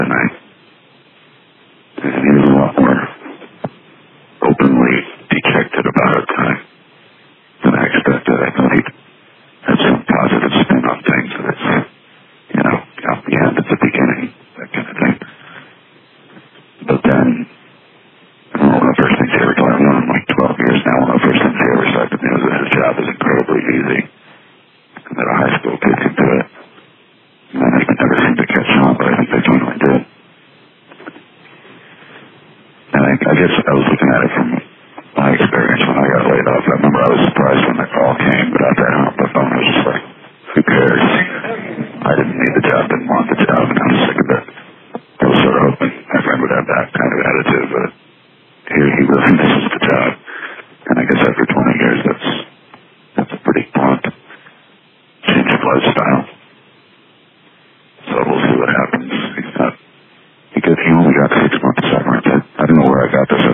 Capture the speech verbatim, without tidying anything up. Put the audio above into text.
and I, and he was a lot more openly dejected about it than I, than I expected. I thought he'd have some positive spin on things, that it's, you know, at the end, at the beginning, that kind of thing. But then, one of the first things he ever told me, I've known him like twelve years now, one of the first things he ever said to me was that his job is incredibly easy, and that a high school kid can do it. Management never seemed to catch on, but I think they finally did. And I, I guess I was looking at it from my experience when I got laid off. I remember I was surprised when the call came, but after I hung up the phone, I was just like, who cares? I didn't need the job, didn't want the job, and I was sick of it. I was sort of hoping my friend would have that kind of attitude, but here he really misses the job. And I guess after twenty years, that's that's a pretty blunt change of lifestyle. So we'll see what happens. He's not, he, could, he only got six months severance. I, I don't know where I got this